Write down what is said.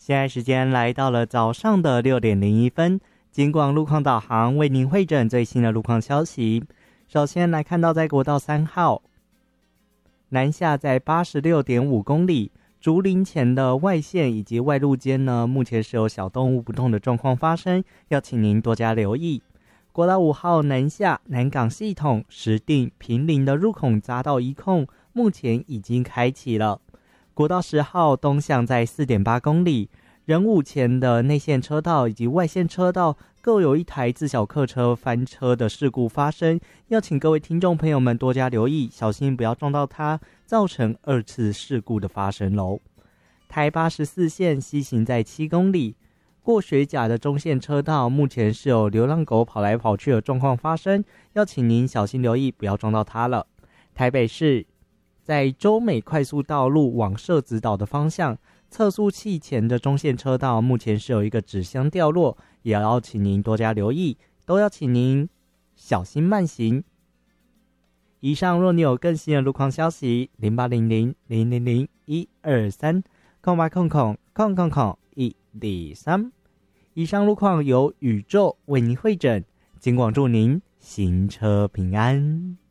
现在时间来到了早上的6:01，警广路况导航为您汇整最新的路况消息。首先来看到在国道3号南下在86.5公里，竹林前的外线以及外路间呢，目前是有小动物不动的状况发生，要请您多加留意。国道5号南下南港系统石碇坪林的入口匝道一控，目前已经开启了。国道10号东向在 4.8 公里，仁武前的内线车道以及外线车道各有一台自小客车翻车的事故发生，要请各位听众朋友们多加留意，小心不要撞到它，造成2次事故的发生喽。台84线西行在7公里，过雪甲的中线车道目前是有流浪狗跑来跑去的状况发生，要请您小心留意，不要撞到它了。台北市在洲美快速道路往社子岛的方向，测速器前的中线车道目前是有一个纸箱掉落，也要请您多加留意，都要请您小心慢行。以上若你有更新的路况消息，0800-000-123 0800-123。以上路况由宇宙为您汇整，警广祝您行车平安。